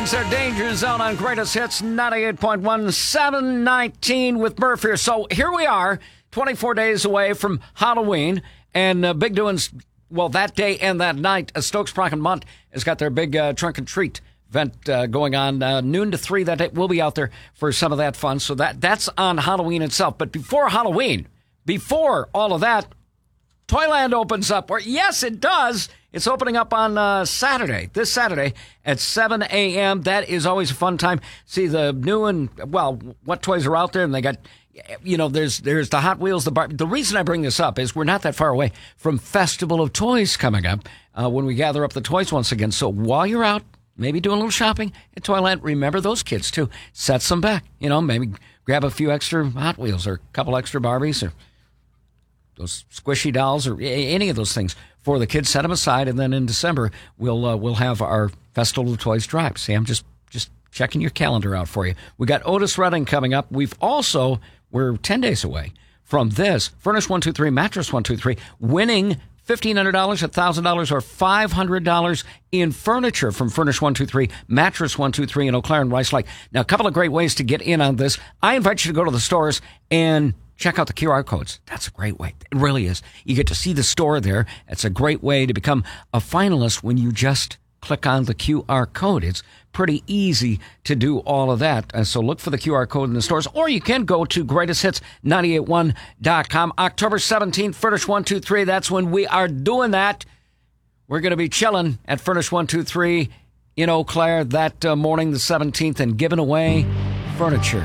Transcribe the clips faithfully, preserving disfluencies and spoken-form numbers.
Kings, their Danger Zone on Greatest Hits ninety-eight point one, seven nineteen with Murph here. So here we are, twenty-four days away from Halloween, and uh, big doings, well, that day and that night. Uh, Stokes Prock and Munt has got their big uh, trunk and treat event uh, going on uh, noon to three that day. We'll be out there for some of that fun. So that that's on Halloween itself. But before Halloween, before all of that, Toyland opens up. Or yes, it does. It's opening up on uh, Saturday, this Saturday at seven a.m. That is always a fun time. See the new and, well, what toys are out there. And they got, you know, there's there's the Hot Wheels. The bar- The reason I bring this up is we're not that far away from Festival of Toys coming up uh, when we gather up the toys once again. So while you're out, maybe doing a little shopping at Toyland, remember those kids too. Set some back. You know, maybe grab a few extra Hot Wheels or a couple extra Barbies or those squishy dolls or any of those things for the kids. Set them aside, and then in December we'll uh, we'll have our Festival of Toys drive. See, I'm just just checking your calendar out for you. We got Otis Redding coming up. We've also we're ten days away from this Furnish one two three Mattress one two three winning fifteen hundred dollars, one thousand dollars, or five hundred dollars in furniture from Furnish one two three, Mattress one two three in Eau Claire and Rice Lake. Now, a couple of great ways to get in on this. I invite you to go to the stores and check out the Q R codes. That's a great way. It really is. You get to see the store there. It's a great way to become a finalist when you just click on the Q R code. It's pretty easy to do all of that. Uh, so look for the Q R code in the stores, or you can go to greatest hits nine eight one dot com. October seventeenth, Furnish one two three. That's when we are doing that. We're going to be chilling at Furnish one two three in Eau Claire that uh, morning, the seventeenth, and giving away furniture.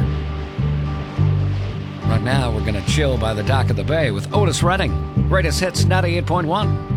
Right now, we're going to chill by the dock of the bay with Otis Redding. Greatest Hits ninety-eight point one.